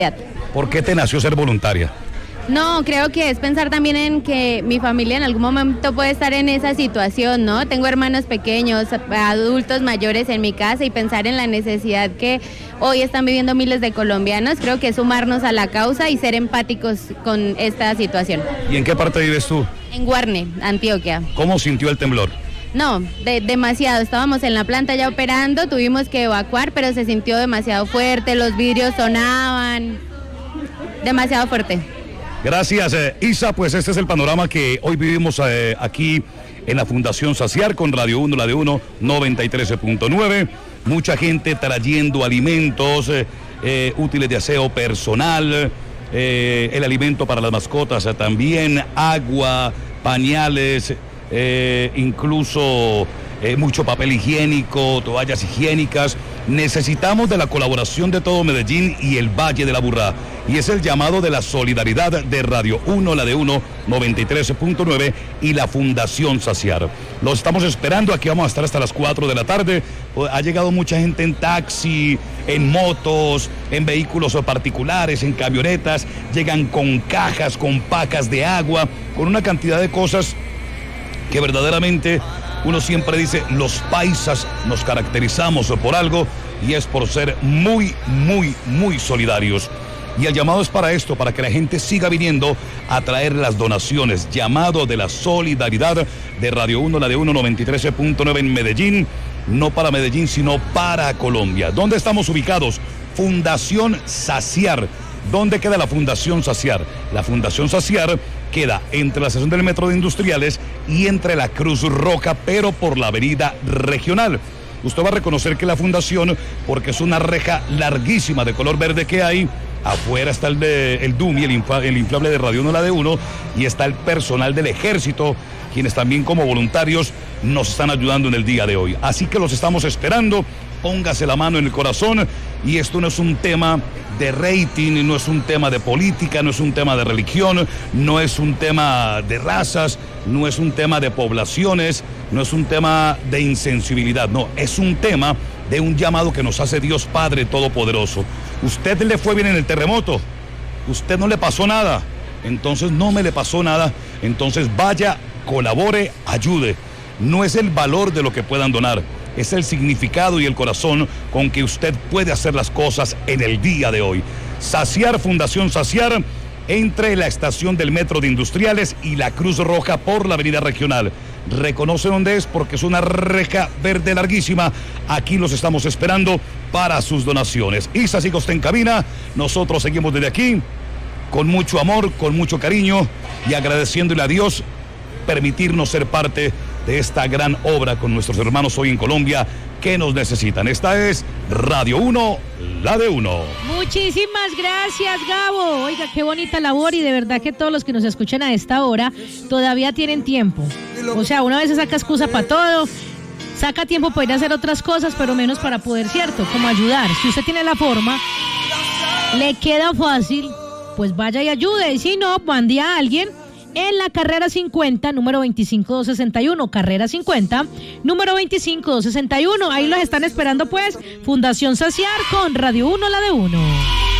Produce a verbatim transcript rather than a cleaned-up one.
¿Por qué te nació ser voluntaria? No, creo que es pensar también en que mi familia en algún momento puede estar en esa situación, ¿no? Tengo hermanos pequeños, adultos mayores en mi casa y pensar en la necesidad que hoy están viviendo miles de colombianos, creo que es sumarnos a la causa y ser empáticos con esta situación. ¿Y en qué parte vives tú? En Guarne, Antioquia. ¿Cómo sintió el temblor? No, de, demasiado, estábamos en la planta ya operando, tuvimos que evacuar, pero se sintió demasiado fuerte, los vidrios sonaban, demasiado fuerte. Gracias, eh, Isa, pues este es el panorama que hoy vivimos eh, aquí en la Fundación Saciar con Radio uno, la de uno, noventa y tres punto nueve. Mucha gente trayendo alimentos, eh, eh, útiles de aseo personal, eh, el alimento para las mascotas eh, también, agua, pañales, eh, incluso eh, mucho papel higiénico, toallas higiénicas. Necesitamos de la colaboración de todo Medellín y el Valle de la Burrá. Y es el llamado de la solidaridad de Radio uno, la de uno, noventa y tres punto nueve y la Fundación Saciar. Los estamos esperando, aquí vamos a estar hasta las cuatro de la tarde. Ha llegado mucha gente en taxi, en motos, en vehículos particulares, en camionetas. Llegan con cajas, con pacas de agua, con una cantidad de cosas que verdaderamente uno siempre dice, los paisas nos caracterizamos por algo y es por ser muy, muy, muy solidarios. Y el llamado es para esto, para que la gente siga viniendo a traer las donaciones. Llamado de la solidaridad de Radio uno, la de uno, noventa y tres punto nueve en Medellín. No para Medellín, sino para Colombia. ¿Dónde estamos ubicados? Fundación Saciar. ¿Dónde queda la Fundación Saciar? La Fundación Saciar queda entre la estación del Metro de Industriales y entre la Cruz Roja, pero por la avenida Regional. Usted va a reconocer que la fundación, porque es una reja larguísima de color verde que hay. Afuera está el, de, el Dumi, el, infla, el inflable de Radio uno, la de uno, y está el personal del ejército, quienes también como voluntarios nos están ayudando en el día de hoy. Así que los estamos esperando, póngase la mano en el corazón, y esto no es un tema de rating, no es un tema de política, no es un tema de religión, no es un tema de razas, no es un tema de poblaciones, no es un tema de insensibilidad, no, es un tema de un llamado que nos hace Dios Padre Todopoderoso. Usted le fue bien en el terremoto, usted no le pasó nada, entonces no me le pasó nada, entonces vaya, colabore, ayude. No es el valor de lo que puedan donar, es el significado y el corazón con que usted puede hacer las cosas en el día de hoy. Saciar, Fundación Saciar, entre la estación del Metro de Industriales y la Cruz Roja por la avenida Regional. Reconoce dónde es porque es una reja verde larguísima. Aquí los estamos esperando para sus donaciones. Isa, sigue usted en cabina. Nosotros seguimos desde aquí con mucho amor, con mucho cariño y agradeciéndole a Dios permitirnos ser parte de esta gran obra con nuestros hermanos hoy en Colombia que nos necesitan. Esta es Radio uno, la de uno. Muchísimas gracias, Gabo. Oiga, qué bonita labor y de verdad que todos los que nos escuchan a esta hora todavía tienen tiempo. O sea, una vez se saca excusa para todo, saca tiempo para ir a hacer otras cosas, pero menos para poder, ¿cierto? Como ayudar. Si usted tiene la forma, le queda fácil, pues vaya y ayude. Y si no, mande a alguien en la carrera cincuenta, número veinticinco mil doscientos sesenta y uno, carrera cincuenta, número veinticinco mil doscientos sesenta y uno. Ahí los están esperando, pues, Fundación Saciar con Radio uno, la de uno.